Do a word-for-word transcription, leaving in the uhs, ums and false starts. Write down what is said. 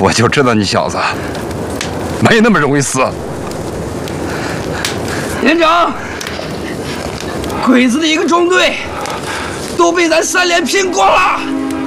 我就知道你小子没那么容易死。 连长，鬼子的一个中队都被咱三连拼光了。